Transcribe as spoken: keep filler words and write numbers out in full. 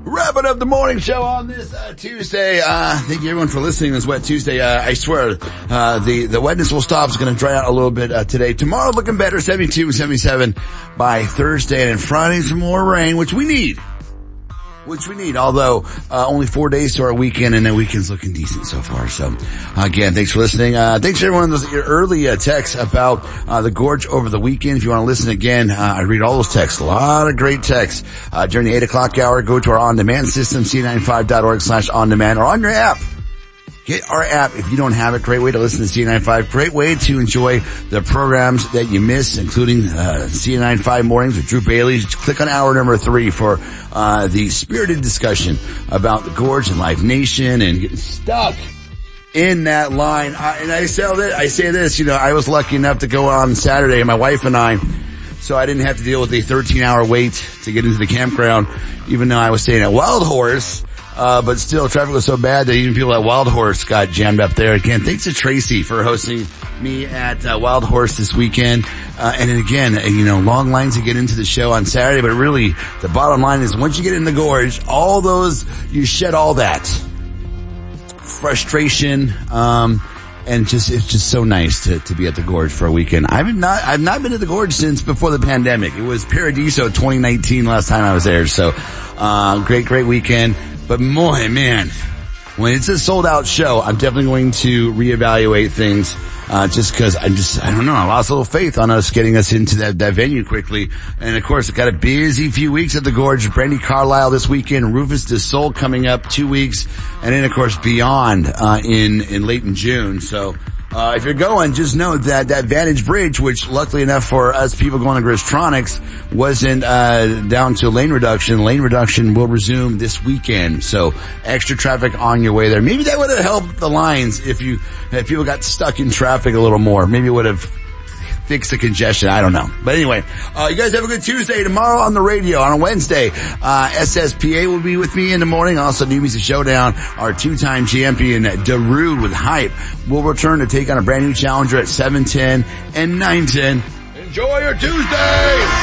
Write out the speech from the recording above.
Wrapping up the morning show on this uh, Tuesday. Uh, thank you everyone for listening this Wet Tuesday. Uh, I swear, uh, the, the wetness will stop. It's going to dry out a little bit uh, today. Tomorrow looking better, seventy-two, seventy-seven by Thursday. And Friday some more rain, which we need. Which we need, although uh, only four days to our weekend, and the weekend's looking decent so far. So, again, thanks for listening. Uh, thanks to everyone those early uh, texts about uh, the Gorge over the weekend. If you want to listen again, uh, I read all those texts. A lot of great texts uh, during the eight o'clock hour. Go to our on-demand system, c ninety-five dot org slash on-demand, or on your app. Get our app if you don't have it. Great way to listen to C ninety-five. Great way to enjoy the programs that you miss, including uh, C ninety-five Mornings with Drew Bailey. Just click on hour number three for uh the spirited discussion about the Gorge and Live Nation and getting stuck in that line. I, and I say this, I say this, you know, I was lucky enough to go on Saturday, my wife and I, so I didn't have to deal with a thirteen hour wait to get into the campground, even though I was staying at Wild Horse. Uh, but still, traffic was so bad that even people at Wild Horse got jammed up there. Again, thanks to Tracy for hosting me at uh, Wild Horse this weekend. Uh, and then again, uh, you know, long lines to get into the show on Saturday, but really, the bottom line is once you get in the Gorge, all those, you shed all that frustration, um, and just, it's just so nice to, to be at the Gorge for a weekend. I've not, I've not been to the Gorge since before the pandemic. It was Paradiso twenty nineteen last time I was there. So, uh, great, great weekend. But boy, man, when it's a sold out show, I'm definitely going to reevaluate things, uh, just cause I just, I don't know, I lost a little faith on us getting us into that, that venue quickly. And of course, I've got a busy few weeks at the Gorge. Brandy Carlisle this weekend, Rufus Du Sol coming up two weeks, and then of course Beyond, uh, in, in late in June. So, Uh, if you're going, just know that that Vantage Bridge, which luckily enough for us people going to Gristronics, wasn't uh down to lane reduction. Lane reduction will resume this weekend, so extra traffic on your way there. Maybe that would have helped the lines if you if people got stuck in traffic a little more. Maybe it would have fix the congestion. I don't know. But anyway, uh, you guys have a good Tuesday. Tomorrow on the radio, on a Wednesday, uh, S S P A will be with me in the morning. Also, New Music Showdown, our two-time champion, Darude with Hype, will return to take on a brand new challenger at seven ten and nine ten. Enjoy your Tuesday!